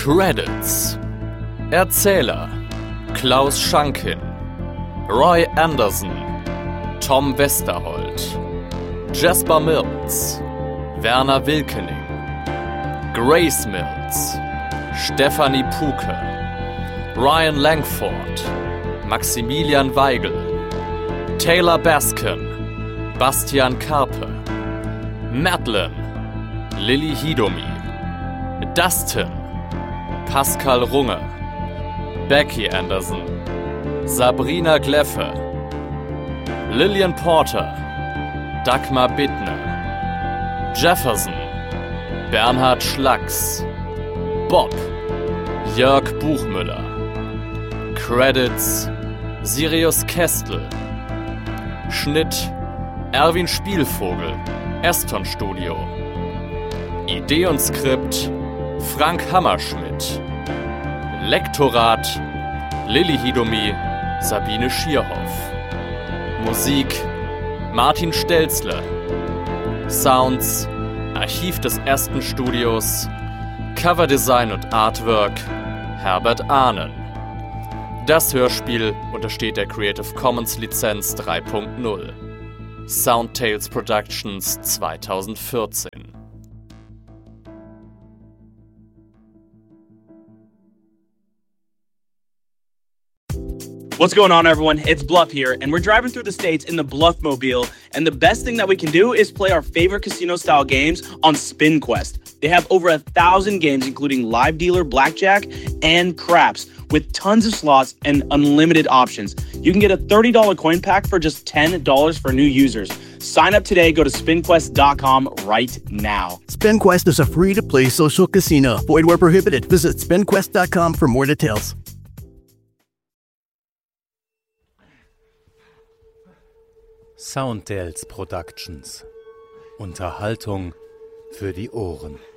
Credits: Erzähler Klaus Schankin, Roy Anderson, Tom Westerholt, Jasper Mills, Werner Wilkening, Grace Mills, Stephanie Puke, Ryan Langford, Maximilian Weigel, Taylor Baskin, Bastian Karpe, Madeline, Lilly Hidomi, Dustin, Pascal Runge, Becky Anderson, Sabrina Gleffe, Lillian Porter, Dagmar Bittner, Jefferson, Bernhard Schlacks, Bob, Jörg Buchmüller. Credits: Sirius Kestel. Schnitt: Erwin Spielvogel, Eston Studio. Idee und Skript: Frank Hammerschmidt. Lektorat: Lilly Hidomi, Sabine Schierhoff. Musik: Martin Stelzle. Sounds: Archiv des Ersten Studios. Coverdesign und Artwork: Herbert Ahnen. Das Hörspiel untersteht der Creative Commons Lizenz 3.0. Soundtales Productions 2014. What's going on, everyone? It's Bluff here, and we're driving through the states in the Bluffmobile, and the best thing that we can do is play our favorite casino-style games on SpinQuest. They have over 1,000 games, including live dealer, blackjack, and craps, with tons of slots and unlimited options. You can get a $30 coin pack for just $10 for new users. Sign up today. Go to spinquest.com right now. SpinQuest is a free-to-play social casino. Void where prohibited. Visit spinquest.com for more details. Soundtales Productions. Unterhaltung für die Ohren.